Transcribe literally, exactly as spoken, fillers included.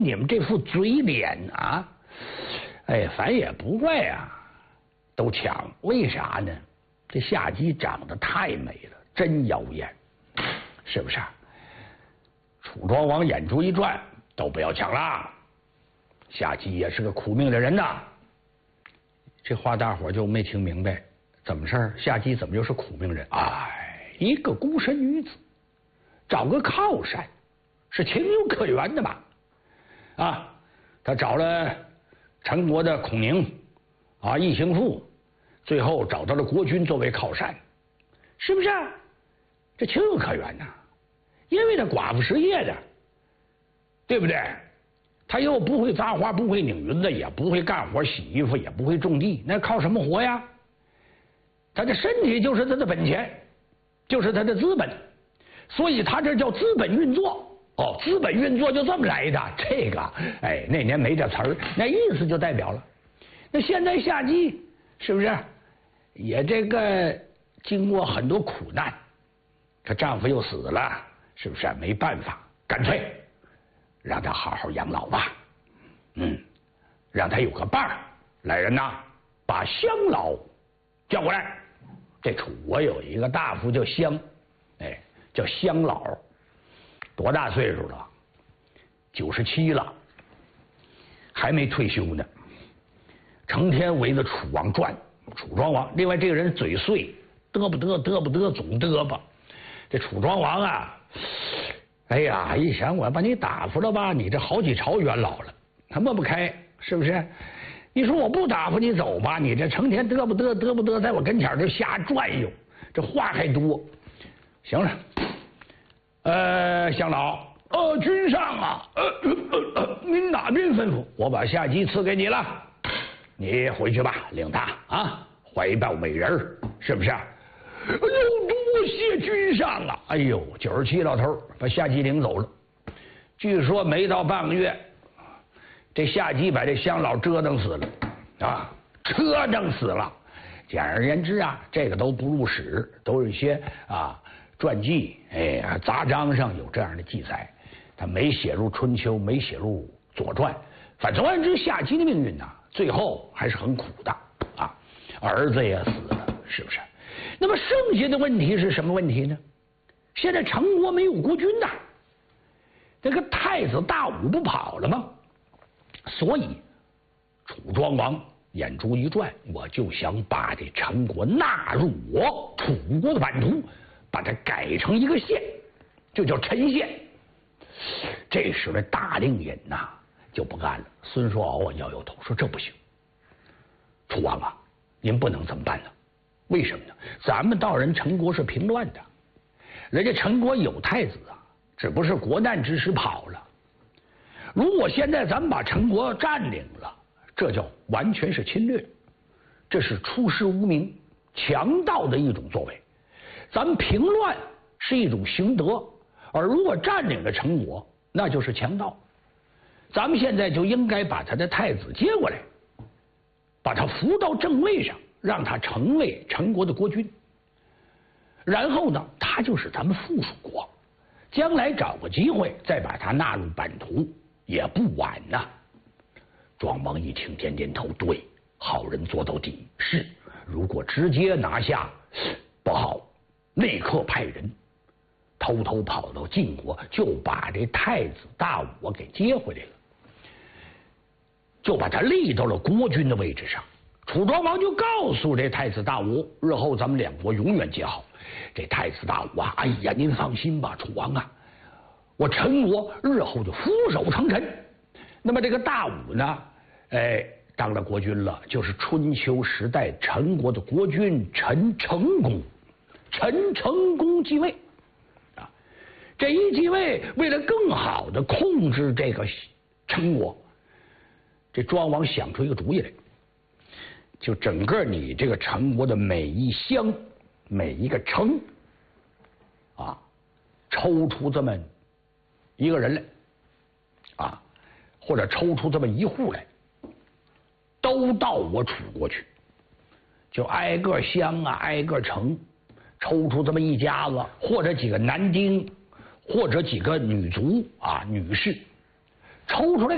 你们这副嘴脸啊，哎，反也不怪啊，都抢，为啥呢？这夏姬长得太美了，真妖艳，是不是？楚庄王眼珠一转，都不要抢了。夏姬也是个苦命的人呐。这话大伙就没听明白，怎么事儿？夏姬怎么就是苦命人？哎，一个孤身女子，找个靠山，是情有可原的嘛。啊，他找了陈国的孔宁啊，异行父，最后找到了国君作为靠山，是不是？这情有可原呐、啊，因为他寡妇失业的，对不对？他又不会扎花，不会拧云子，也不会干活，洗衣服，也不会种地，那靠什么活呀？他的身体就是他的本钱，就是他的资本，所以他这叫资本运作。哦，资本运作就这么来的。这个，哎，那年没这词儿，那意思就代表了。那现在夏姬是不是也这个经过很多苦难，她丈夫又死了，是不是？没办法，干脆让她好好养老吧。嗯，让她有个伴儿。来人呐，把乡老叫过来。这楚国有一个大夫叫乡，哎，叫乡老。多大岁数了？九十七了，还没退休呢，成天围着楚王转。楚庄王，另外这个人嘴碎，嘚不嘚嘚不嘚，总嘚吧。这楚庄王啊，哎呀，一想我把你打发了吧，你这好几朝元老了，他抹不开，是不是？你说我不打发你走吧，你这成天嘚不嘚嘚不嘚，在我跟前就瞎转悠，这话还多。行了。呃，乡老，呃，君上啊，呃，呃呃您哪边吩咐？我把夏姬赐给你了，你回去吧，领他啊，怀抱美人儿，是不是？哎呦，多谢君上啊！哎呦，九十七老头把夏姬领走了。据说没到半个月，这夏姬把这乡老折腾死了啊，折腾死了。简而言之啊，这个都不入史，都是一些啊。传记，哎，杂章上有这样的记载，他没写入《春秋》，没写入《左传》。反正言之，夏姬的命运呢、啊，最后还是很苦的啊，儿子也死了，是不是？那么剩下的问题是什么问题呢？现在陈国没有国君呐，这个太子大武不跑了吗？所以楚庄王眼珠一转，我就想把这陈国纳入我楚国的版图。把它改成一个县，就叫陈县。这时的大令尹呐就不干了。孙叔敖啊摇摇头说：“这不行，楚王啊，您不能这么办呢。为什么呢？咱们到人陈国是平乱的，人家陈国有太子啊，只不是国难之时跑了。如果现在咱们把陈国占领了，这叫完全是侵略，这是出师无名、强盗的一种作为。”咱们平乱是一种行德，而如果占领了陈国，那就是强盗。咱们现在就应该把他的太子接过来，把他扶到正位上，让他成为陈国的国君。然后呢，他就是咱们附属国，将来找个机会再把他纳入版图也不晚呐。庄王一听，点点头，对，好人做到底。是，如果直接拿下不好。立刻派人偷偷跑到晋国，就把这太子大武给接回来了，就把他立到了国君的位置上。楚庄王就告诉这太子大武，日后咱们两国永远结好。这太子大武啊，哎呀，您放心吧，楚王啊，我陈国日后就俯首称臣。那么这个大武呢，哎，当了国君了，就是春秋时代陈国的国君陈成公。陈成公继位啊，这一继位，为了更好的控制这个陈国，这庄王想出一个主意来，就整个你这个陈国的每一乡、每一个城啊，抽出这么一个人来啊，或者抽出这么一户来，都到我楚国去，就挨个乡啊，挨个城。抽出这么一家子，或者几个男丁，或者几个女族啊女士，抽出来